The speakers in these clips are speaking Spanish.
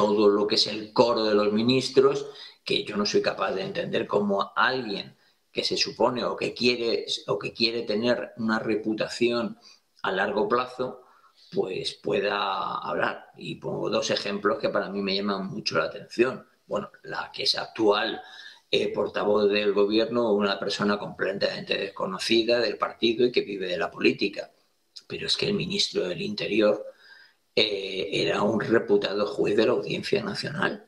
todo lo que es el coro de los ministros, que yo no soy capaz de entender cómo alguien que se supone o que quiere tener una reputación a largo plazo, pues pueda hablar. Y pongo dos ejemplos que para mí me llaman mucho la atención. Bueno, la que es actual portavoz del gobierno, una persona completamente desconocida del partido y que vive de la política. Pero es que el ministro del Interior era un reputado juez de la Audiencia Nacional,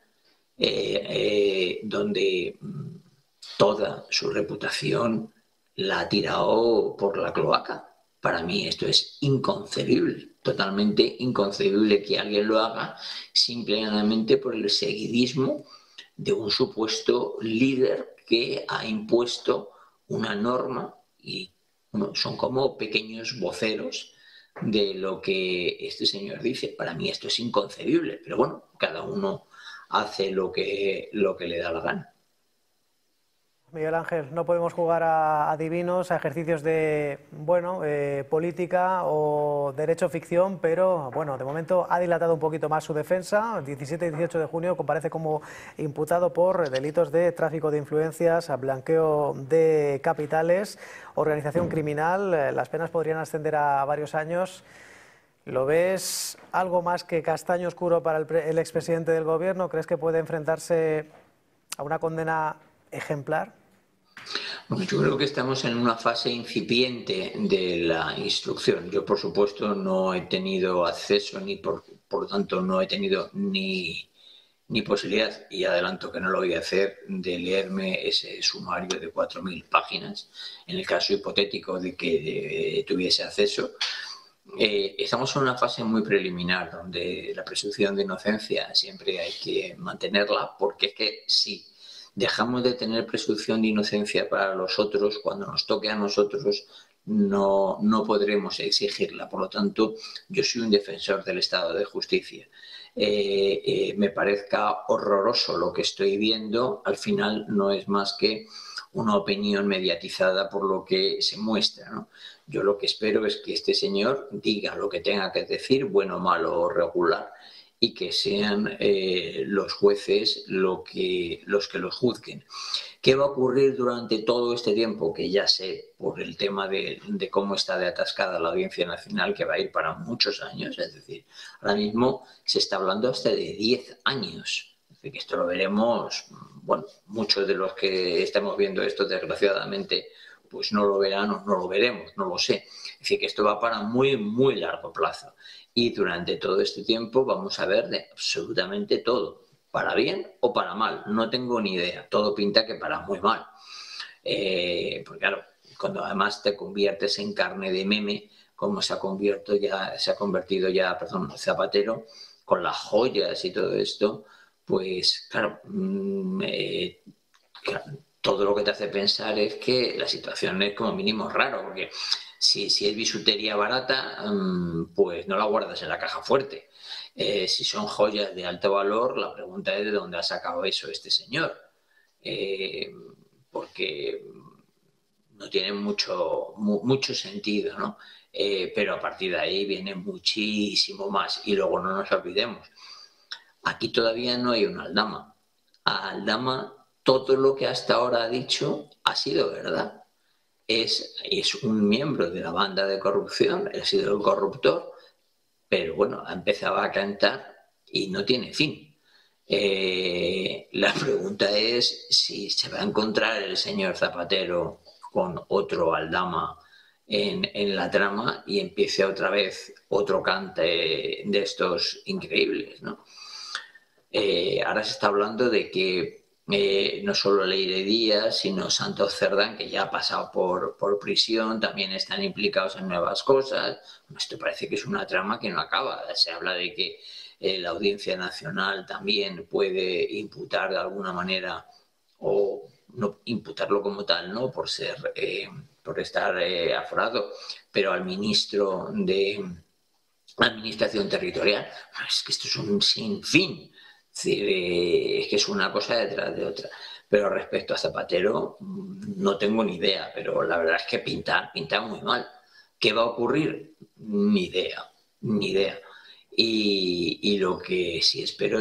donde toda su reputación la ha tirado por la cloaca. Para mí esto es inconcebible, totalmente inconcebible que alguien lo haga simplemente por el seguidismo de un supuesto líder que ha impuesto una norma y bueno, son como pequeños voceros de lo que este señor dice. Para mí esto es inconcebible, pero bueno, cada uno hace lo que le da la gana. Miguel Ángel, no podemos jugar a adivinos, a ejercicios de, bueno, política o derecho ficción, pero bueno, de momento ha dilatado un poquito más su defensa. 17 y 18 de junio comparece como imputado por delitos de tráfico de influencias, blanqueo de capitales, organización criminal. Las penas podrían ascender a varios años. ¿Lo ves algo más que castaño oscuro para el expresidente del gobierno? ¿Crees que puede enfrentarse a una condena ejemplar? Bueno, yo creo que estamos en una fase incipiente de la instrucción. Yo, por supuesto, no he tenido acceso ni por lo tanto, no he tenido ni posibilidad, y adelanto que no lo voy a hacer, de leerme ese sumario de 4.000 páginas, en el caso hipotético de que tuviese acceso. Estamos en una fase muy preliminar donde la presunción de inocencia siempre hay que mantenerla, porque es que si dejamos de tener presunción de inocencia para los otros, cuando nos toque a nosotros no podremos exigirla. Por lo tanto, yo soy un defensor del Estado de Justicia. Me parezca horroroso lo que estoy viendo, al final no es más que una opinión mediatizada por lo que se muestra, ¿no? Yo lo que espero es que este señor diga lo que tenga que decir, bueno, malo o regular, y que sean los jueces los que los juzguen. ¿Qué va a ocurrir durante todo este tiempo? Que ya sé, por el tema de cómo está de atascada la Audiencia Nacional, que va a ir para muchos años. Es decir, ahora mismo se está hablando hasta de 10 años. Es decir, que esto lo veremos, bueno, muchos de los que estamos viendo esto, desgraciadamente, pues no lo verán o no lo veremos, no lo sé. Es decir, que esto va para muy, muy largo plazo. Y durante todo este tiempo vamos a ver de absolutamente todo, para bien o para mal, no tengo ni idea. Todo pinta que para muy mal. Porque claro, cuando además te conviertes en carne de meme, como se ha convertido ya, perdón, Zapatero, con las joyas y todo esto, pues claro, todo lo que te hace pensar es que la situación es como mínimo raro, porque si es bisutería barata, pues no la guardas en la caja fuerte. Si son joyas de alto valor, la pregunta es de dónde ha sacado eso este señor. Porque no tiene mucho sentido, ¿no? Pero a partir de ahí viene muchísimo más. Y luego no nos olvidemos, aquí todavía no hay una Aldama. A Aldama todo lo que hasta ahora ha dicho ha sido verdad. Es un miembro de la banda de corrupción, ha sido el corruptor, pero bueno, ha empezado a cantar y no tiene fin. La pregunta es si se va a encontrar el señor Zapatero con otro Aldama en la trama y empiece otra vez otro cante de estos increíbles, ¿no? Ahora se está hablando de que no solo Leire Díaz, sino Santos Cerdán, que ya ha pasado por prisión, también están implicados en nuevas cosas. Esto parece que es una trama que no acaba. Se habla de que la Audiencia Nacional también puede imputar de alguna manera, o no imputarlo como tal, ¿no? Por estar aforado, pero al ministro de Administración Territorial. Es que esto es un sinfín. Es decir, es que es una cosa detrás de otra. Pero respecto a Zapatero, no tengo ni idea, pero la verdad es que pinta muy mal. ¿Qué va a ocurrir? Ni idea. Y lo que sí espero